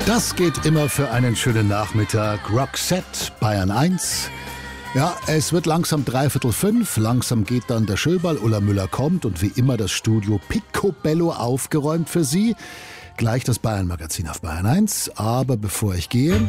Das geht immer für einen schönen Nachmittag. Roxette, Bayern 1. Ja, es wird langsam 4:45. Langsam geht dann der Schöberl. Ulla Müller kommt und wie immer das Studio picobello aufgeräumt für Sie. Gleich das Bayern-Magazin auf Bayern 1. Aber bevor ich gehe,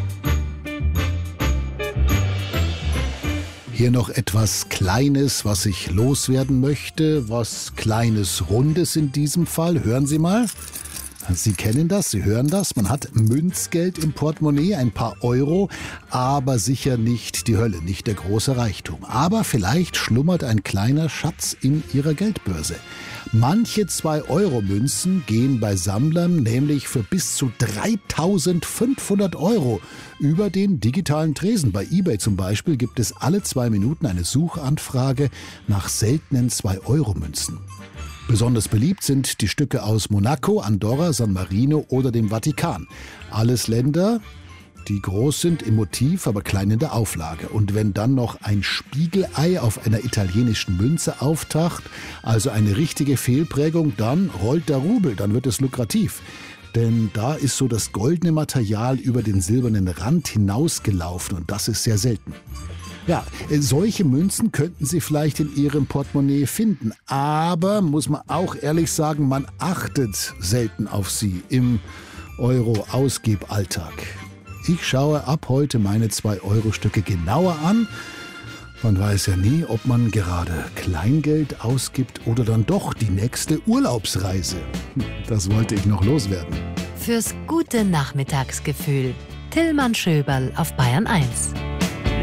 hier noch etwas Kleines, was ich loswerden möchte. Was Kleines, Rundes in diesem Fall. Hören Sie mal. Sie kennen das, Sie hören das. Man hat Münzgeld im Portemonnaie, ein paar Euro, aber sicher nicht die Hölle, nicht der große Reichtum. Aber vielleicht schlummert ein kleiner Schatz in Ihrer Geldbörse. Manche 2-Euro-Münzen gehen bei Sammlern nämlich für bis zu 3.500 Euro über den digitalen Tresen. Bei eBay zum Beispiel gibt es alle 2 Minuten eine Suchanfrage nach seltenen 2-Euro-Münzen. Besonders beliebt sind die Stücke aus Monaco, Andorra, San Marino oder dem Vatikan. Alles Länder, die groß sind im Motiv, aber klein in der Auflage. Und wenn dann noch ein Spiegelei auf einer italienischen Münze auftaucht, also eine richtige Fehlprägung, dann rollt der Rubel, dann wird es lukrativ. Denn da ist so das goldene Material über den silbernen Rand hinausgelaufen und das ist sehr selten. Ja, solche Münzen könnten Sie vielleicht in Ihrem Portemonnaie finden. Aber, muss man auch ehrlich sagen, man achtet selten auf sie im Euro-Ausgib-Alltag. Ich schaue ab heute meine 2-Euro-Stücke genauer an. Man weiß ja nie, ob man gerade Kleingeld ausgibt oder dann doch die nächste Urlaubsreise. Das wollte ich noch loswerden. Fürs gute Nachmittagsgefühl. Tillmann Schöberl auf Bayern 1.